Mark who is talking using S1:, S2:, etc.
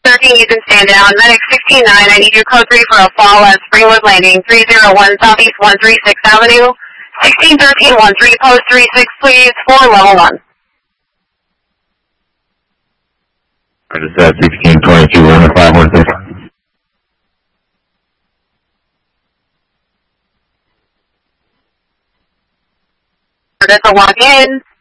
S1: 1613, you can stand down. Medic 169, I need your code 3 for a fall at Springwood Landing, 301 Southeast 136th Avenue. 1613, 13, post 36, please, for level 1.
S2: I just said 1622, we're in the 516.
S1: That's a walk in.